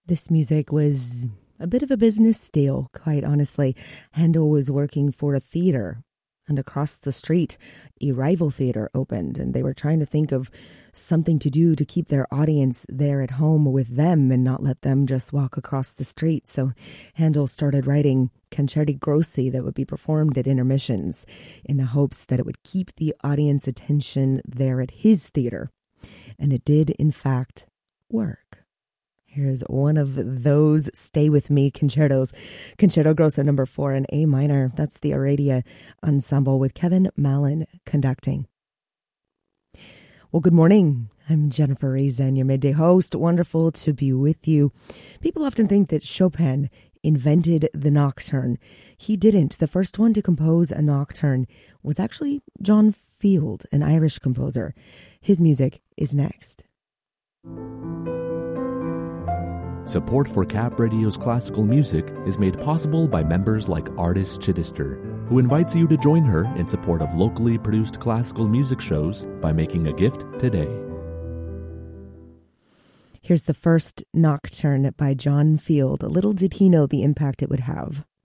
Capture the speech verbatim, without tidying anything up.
This music was a bit of a business deal, quite honestly. Handel was working for a theater, and across the street, a rival theater opened, and they were trying to think of something to do to keep their audience there at home with them and not let them just walk across the street. So Handel started writing concerti grossi that would be performed at intermissions in the hopes that it would keep the audience attention there at his theater. And it did, in fact, work. Here's one of those Stay With Me concertos. Concerto Grosso number four in A minor. That's the Aradia Ensemble with Kevin Mallon conducting. Well, good morning. I'm Jennifer Reason, your midday host. Wonderful to be with you. People often think that Chopin invented the nocturne. He didn't. The first one to compose a nocturne was actually John Field, an Irish composer. His music is next. Support for Cap Radio's classical music is made possible by members like Artist Chittister, who invites you to join her in support of locally produced classical music shows by making a gift today. Here's the first nocturne by John Field. Little did he know the impact it would have.